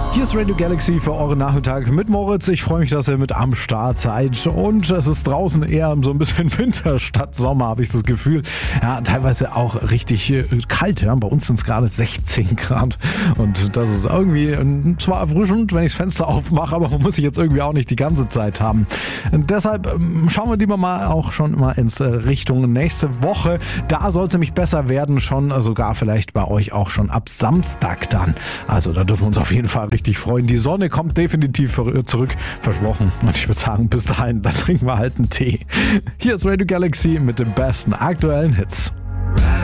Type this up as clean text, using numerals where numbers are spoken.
Hier ist Radio Galaxy für euren Nachmittag mit Moritz. Ich freue mich, dass ihr mit am Start seid. Und es ist draußen eher so ein bisschen Winter statt Sommer, habe ich das Gefühl. Ja, teilweise auch richtig kalt. Ja. Bei uns sind es gerade 16 Grad. Und das ist irgendwie zwar erfrischend, wenn ich das Fenster aufmache, aber man muss sich jetzt irgendwie auch nicht die ganze Zeit haben. Und deshalb schauen wir lieber mal auch schon mal ins Richtung nächste Woche. Da soll es nämlich besser werden, schon sogar vielleicht bei euch auch schon ab Samstag dann. Also da dürfen wir uns auf jeden Fall richtig freuen. Die Sonne kommt definitiv zurück, versprochen. Und ich würde sagen, bis dahin, dann trinken wir halt einen Tee. Hier ist Radio Galaxy mit den besten aktuellen Hits.